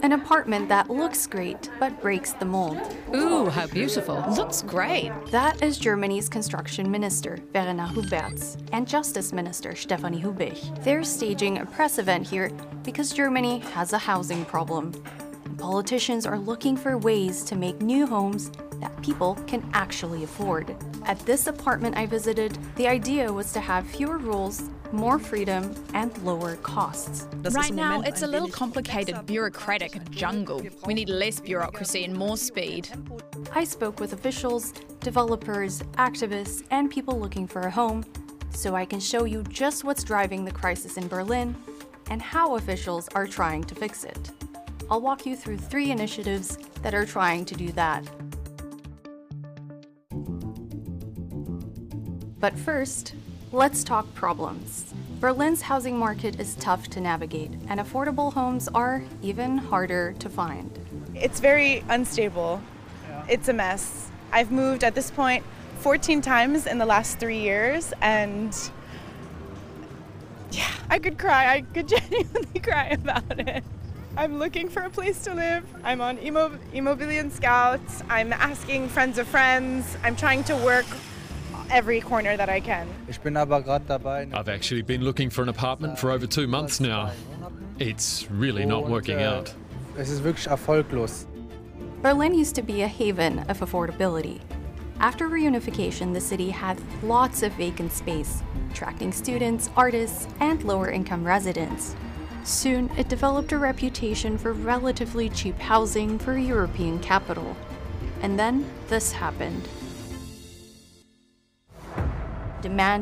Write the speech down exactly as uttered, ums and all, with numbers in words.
An apartment that looks great but breaks the mold. Ooh, how beautiful. Looks great. That is Germany's construction minister, Verena Huberts, and justice minister, Stefanie Hubich. They're staging a press event here because Germany has a housing problem. Politicians are looking for ways to make new homes that people can actually afford. At this apartment I visited, the idea was to have fewer rules, more freedom, and lower costs. Right now, it's a little complicated, bureaucratic jungle. We need less bureaucracy and more speed. I spoke with officials, developers, activists, and people looking for a home, so I can show you just what's driving the crisis in Berlin and how officials are trying to fix it. I'll walk you through three initiatives that are trying to do that. But first, let's talk problems. Berlin's housing market is tough to navigate, and affordable homes are even harder to find. It's very unstable. It's a mess. I've moved at this point fourteen times in the last three years, and yeah, I could cry. I could genuinely cry about it. I'm looking for a place to live. I'm on Immo Immobilien Scouts. I'm asking friends of friends. I'm trying to work every corner that I can. I've actually been looking for an apartment for over two months now. It's really not working out. Berlin used to be a haven of affordability. After reunification, the city had lots of vacant space, attracting students, artists, and lower-income residents. Soon, it developed a reputation for relatively cheap housing for a European capital. And then this happened. Demand